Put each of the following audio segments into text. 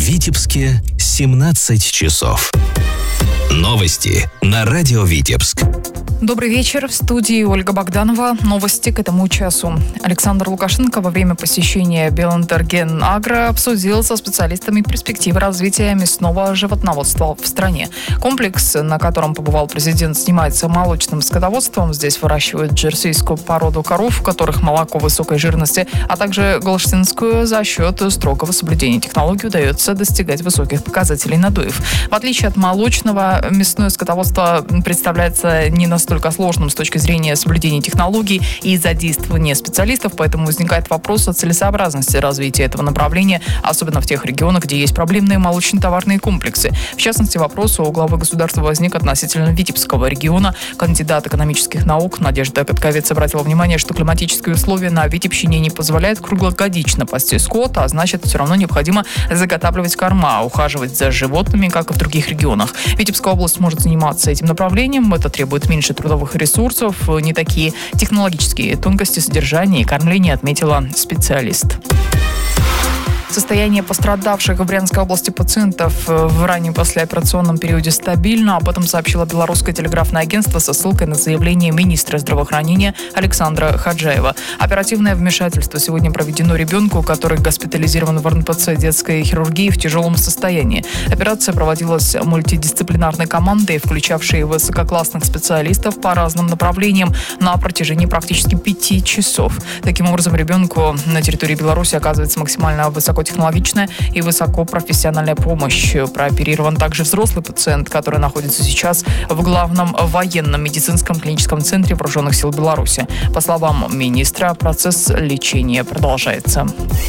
Витебске 17 часов. Новости на радио Витебск. Добрый вечер. В студии Ольга Богданова. Новости к этому часу. Александр Лукашенко во время посещения Белэнтергенагро обсудил со специалистами перспективы развития мясного животноводства в стране. Комплекс, на котором побывал президент, занимается молочным скотоводством. Здесь выращивают джерсийскую породу коров, у которых молоко высокой жирности, а также голштинскую. За счет строгого соблюдения технологий удается достигать высоких показателей надоев. В отличие от молочного, мясное скотоводство представляется не настолько сложным с точки зрения соблюдения технологий и задействования специалистов, поэтому возникает вопрос о целесообразности развития этого направления, особенно в тех регионах, где есть проблемные молочно-товарные комплексы. В частности, вопрос у главы государства возник относительно Витебского региона. Кандидат экономических наук Надежда Катковец обратила внимание, что климатические условия на Витебщине не позволяют круглогодично пасти скот, а значит, все равно необходимо заготавливать корма, ухаживать за животными, как и в других регионах. Витебская область может заниматься этим направлением. Это требует меньше трудовых ресурсов, не такие технологические тонкости содержания и кормления, отметила специалист. Состояние пострадавших в Брянской области пациентов в раннем послеоперационном периоде стабильно. Об этом сообщило Белорусское телеграфное агентство со ссылкой на заявление министра здравоохранения Александра Хаджаева. Оперативное вмешательство сегодня проведено ребенку, который госпитализирован в РНПЦ детской хирургии в тяжелом состоянии. Операция проводилась мультидисциплинарной командой, включавшей высококлассных специалистов по разным направлениям на протяжении практически 5 часов. Таким образом, ребенку на территории Беларуси оказывается максимально высокотехнологичная и высокопрофессиональная помощь. Прооперирован также взрослый пациент, который находится сейчас в главном военном медицинском клиническом центре Вооруженных сил Беларуси. По словам министра, процесс лечения продолжается.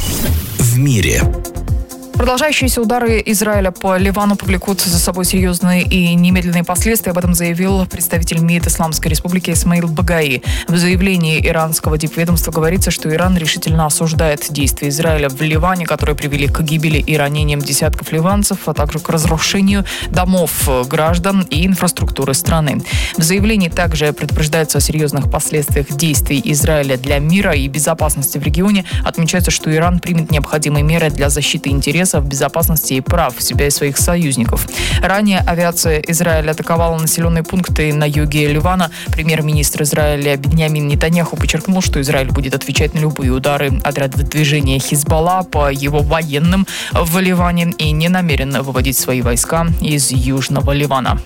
В мире. Продолжающиеся удары Израиля по Ливану повлекут за собой серьезные и немедленные последствия. Об этом заявил представитель МИД Исламской Республики Исмаил Багаи. В заявлении иранского дипведомства говорится, что Иран решительно осуждает действия Израиля в Ливане, которые привели к гибели и ранениям десятков ливанцев, а также к разрушению домов граждан и инфраструктуры страны. В заявлении также предупреждается о серьезных последствиях действий Израиля для мира и безопасности в регионе. Отмечается, что Иран примет необходимые меры для защиты интересов, безопасности и прав себя и своих союзников. Ранее авиация Израиля атаковала населенные пункты на юге Ливана. Премьер-министр Израиля Биньямин Нетаньяху подчеркнул, что Израиль будет отвечать на любые удары отряда движения Хизбалла по его военным в Ливане и не намерен выводить свои войска из Южного Ливана.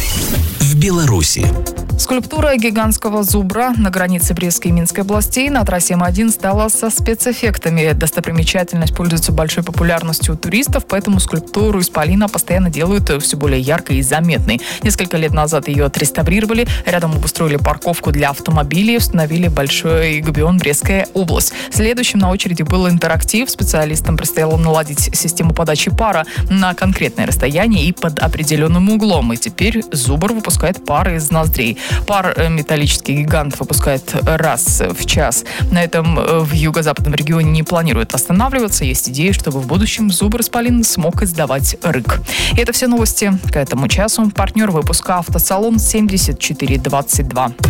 В Беларуси. Скульптура гигантского зубра на границе Брестской и Минской областей на трассе М1 стала со спецэффектами. Достопримечательность пользуется большой популярностью у туристов, поэтому скульптуру исполина постоянно делают все более яркой и заметной. Несколько лет назад ее отреставрировали, рядом обустроили парковку для автомобилей, установили большой габион Брестская область. Следующим на очереди был интерактив. Специалистам предстояло наладить систему подачи пара на конкретное расстояние и под определенным углом. И теперь зубр выпускает пар из ноздрей. Пар металлический гигант выпускает раз в час. На этом в юго-западном регионе не планируют останавливаться. Есть идея, чтобы в будущем зубр-исполин смог издавать рык. И это все новости к этому часу. Партнер выпуска — автосалон 7422.